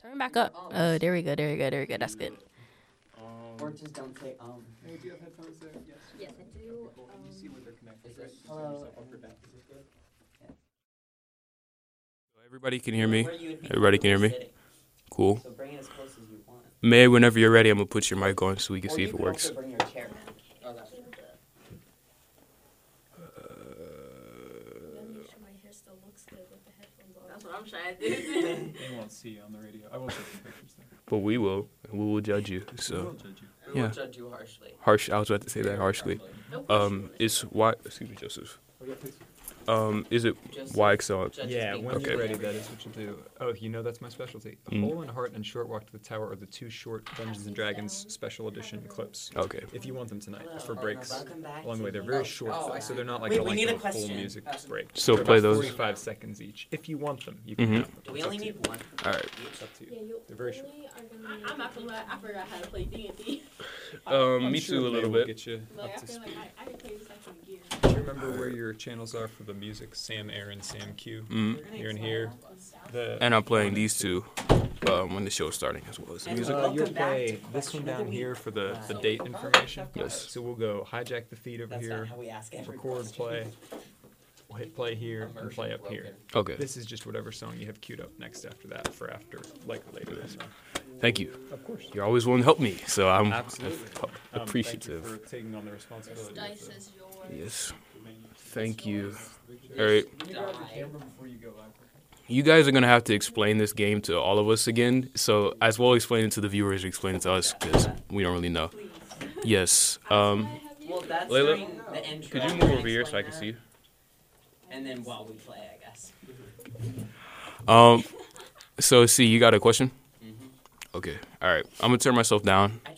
Turn back up. There we go. That's good. Or just don't say Hey, do you have headphones there? Yes. Yes, I do. You see where they're connected, Is right? this Just turn hello? yourself off your back. Is this good? Everybody can hear me. Where you would be Everybody can hear me. sitting. Cool. So bring it as close as you want. May, whenever you're ready, I'm gonna put your mic on so we can Or see you if it could works. also bring your chair. Oh, that's Then make sure my hair still looks good with the headphones on. That's what I'm trying to do. They won't see you on the radio. I will take some pictures there. But we will. And we will judge you. I will So judge you. We Yeah. will judge you harshly. harsh. I was about to say that harshly. Is why? Excuse me, Joseph. Oh, yeah, please. Is it Just YXL? judge Yeah, us being when Okay. you're ready, that is what you do. Oh, you know that's my specialty. Hole and Heart and Short Walk to the Tower are the two short Dungeons and Dragons special edition clips. Okay. If you want them tonight, for Hello, breaks welcome back along the way. to They're the- very short, Oh, though, I so see. they're not like Wait, a we need a full question. music break. So They're play about those. 45 seconds each. If you want them, you can Mhm. have them. Do we It's up only to you. need one? All right. It's up to you. Yeah, you They're very short. only are gonna I'm not gonna lie, I forgot how to play D&D. I'm Me sure too, a May little will bit. Get you Like, up I to feel speed. like I can play this like in gear. Do you remember where your channels are for the music? Sam Aaron, Sam Q. Here and here. The And I'm playing these two when the show's starting as well as the music. Welcome you'll back play to this one Question down of the here Week. for the date information. Yes. So we'll go hijack the feed over That's here, not how we ask every record, question. play. We'll hit play here and play up here. Okay. This is just whatever song you have queued up next after that for after, like later this one. Thank you. Of course. You're always willing to help me, so I'm Absolutely. appreciative. Thank you for taking on the This responsibility. dice of the- is yours. Yes. Thank you. All right. Let me grab the camera before you go live. You guys are gonna have to explain this game to all of us again. So as well explain it to the viewers, explain it to us because we don't really know. Yes. Well, that's Layla, during the intro. Could you move over here so I can see you? And then while we play, I guess. So see, you got a question? Mhm. Okay. All right. I'm gonna turn myself down. I